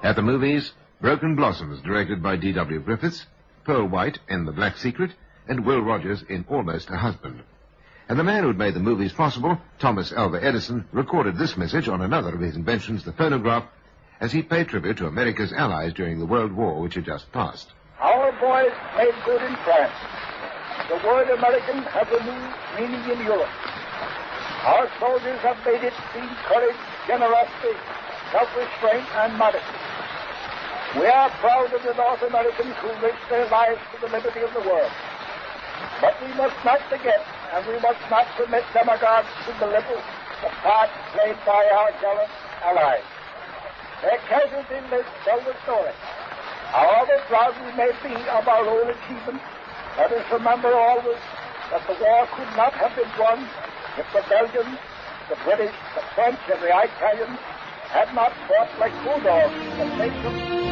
At the movies, Broken Blossoms, directed by D.W. Griffiths, Pearl White in The Black Secret, and Will Rogers in Almost a Husband. And the man who'd made the movies possible, Thomas Alva Edison, recorded this message on another of his inventions, the phonograph, as he paid tribute to America's allies during the World War which had just passed. Our boys made good in France. The word American has a new meaning in Europe. Our soldiers have made it mean courage, generosity, self-restraint, and modesty. We are proud of the North Americans who risked their lives for the liberty of the world. But we must not forget, and we must not permit demagogues to belittle the part played by our gallant allies. Their casualty lists tell the story. However proud we may be of our own achievements, let us remember always that the war could not have been won if the Belgians, the British, the French, and the Italians had not fought like bulldogs and made them